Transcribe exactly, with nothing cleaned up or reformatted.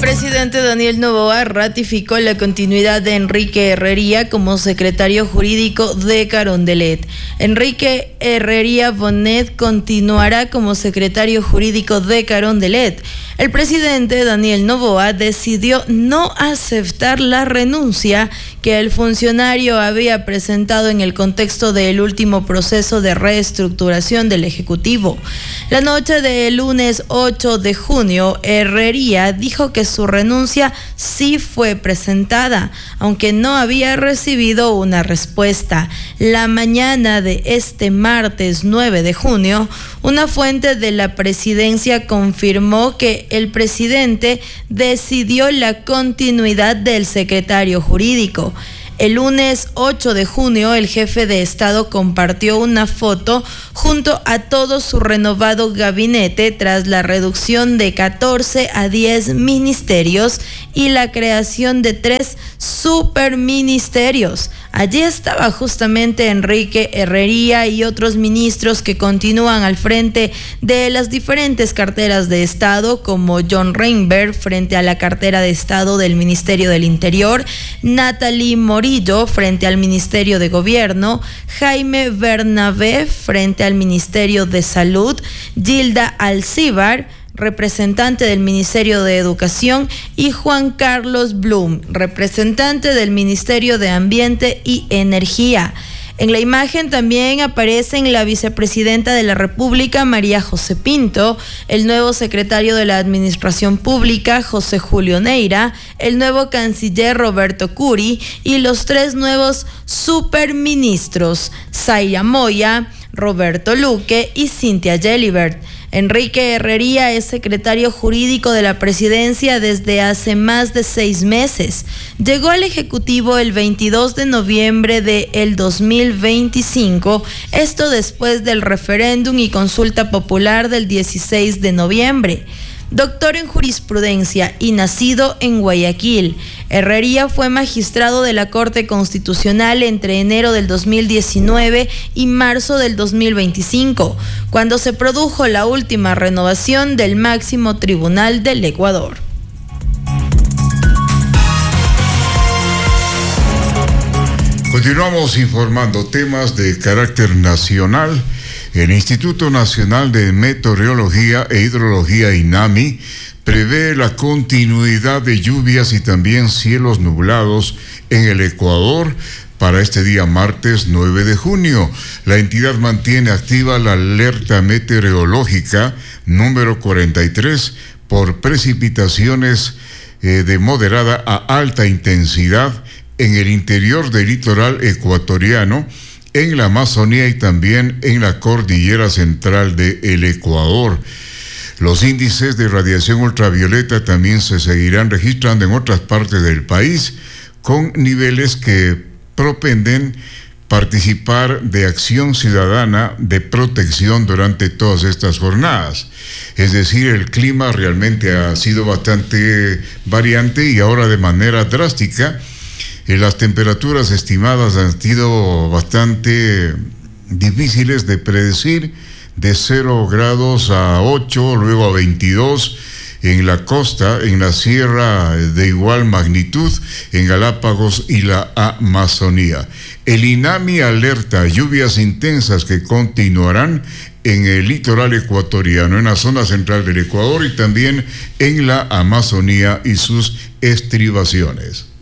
presidente Daniel Noboa ratificó la continuidad de Enrique Herrería como secretario jurídico de Carondelet. Enrique Herrería Bonet continuará como secretario jurídico de Carondelet. El presidente Daniel Noboa decidió no aceptar la renuncia que el funcionario había presentado en el contexto del último proceso de reestructuración del Ejecutivo. La noche del lunes ocho de junio, Herrería dijo que su renuncia sí fue presentada, aunque no había recibido una respuesta. La mañana de este martes nueve de junio, una fuente de la presidencia confirmó que el presidente decidió la continuidad del secretario jurídico. El lunes ocho de junio, el jefe de Estado compartió una foto junto a todo su renovado gabinete tras la reducción de catorce a diez ministerios y la creación de tres superministerios. Allí estaba justamente Enrique Herrería y otros ministros que continúan al frente de las diferentes carteras de Estado, como John Reinberg frente a la cartera de Estado del Ministerio del Interior, Natalie Morillo frente al Ministerio de Gobierno, Jaime Bernabé frente al Ministerio de Salud, Gilda Alcíbar, representante del Ministerio de Educación, y Juan Carlos Blum, representante del Ministerio de Ambiente y Energía. En la imagen también aparecen la vicepresidenta de la República, María José Pinto, el nuevo secretario de la Administración Pública, José Julio Neira, el nuevo canciller Roberto Curi y los tres nuevos superministros, Zaira Moya, Roberto Luque y Cintia Gelibert. Enrique Herrería es secretario jurídico de la presidencia desde hace más de seis meses. Llegó al Ejecutivo el veintidós de noviembre del dos mil veinticinco, esto después del referéndum y consulta popular del dieciséis de noviembre. Doctor en jurisprudencia y nacido en Guayaquil, Herrería fue magistrado de la Corte Constitucional entre enero del dos mil diecinueve y marzo del dos mil veinticinco, cuando se produjo la última renovación del máximo tribunal del Ecuador. Continuamos informando temas de carácter nacional. El Instituto Nacional de Meteorología e Hidrología, INAMI, prevé la continuidad de lluvias y también cielos nublados en el Ecuador para este día martes nueve de junio. La entidad mantiene activa la alerta meteorológica número cuarenta y tres por precipitaciones eh, de moderada a alta intensidad en el interior del litoral ecuatoriano, en la Amazonía y también en la cordillera central del Ecuador. Los índices de radiación ultravioleta también se seguirán registrando en otras partes del país, con niveles que propenden participar de acción ciudadana de protección durante todas estas jornadas. Es decir, el clima realmente ha sido bastante variante y ahora de manera drástica. Eh, las temperaturas estimadas han sido bastante difíciles de predecir, de cero grados a ocho, luego a veintidós en la costa, en la sierra de igual magnitud, en Galápagos y la Amazonía. El INAMI alerta lluvias intensas que continuarán en el litoral ecuatoriano, en la zona central del Ecuador y también en la Amazonía y sus estribaciones.